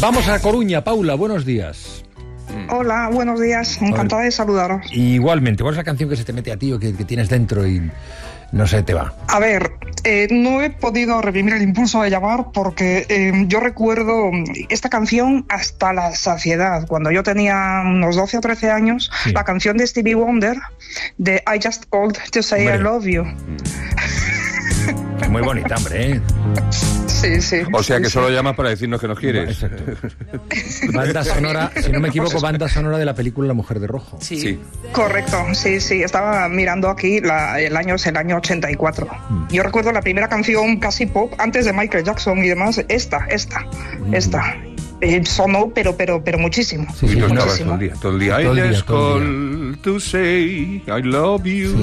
Vamos a Coruña. Paula, buenos días. Hola, buenos días. Encantada de saludaros. Igualmente. ¿Cuál es la canción que se te mete a ti o que tienes dentro y no se te va? A ver, no he podido reprimir el impulso de llamar porque yo recuerdo esta canción hasta la saciedad. Cuando yo tenía unos 12 o 13 años, sí. La canción de Stevie Wonder, de I Just Called to Say I Love You. Es muy bonita, hombre, ¿eh? Sí, sí. O sea que solo llamas para decirnos que nos quieres. Exacto. Banda sonora, si no me equivoco, banda sonora de la película La Mujer de Rojo. Sí. Correcto, sí, sí. Estaba mirando aquí, el año es el año 84. Yo recuerdo la primera canción casi pop, antes de Michael Jackson y demás, esta. Sonó, pero muchísimo. Sí, y tú muchísimo. estabas todo el día. I just call to say I love you.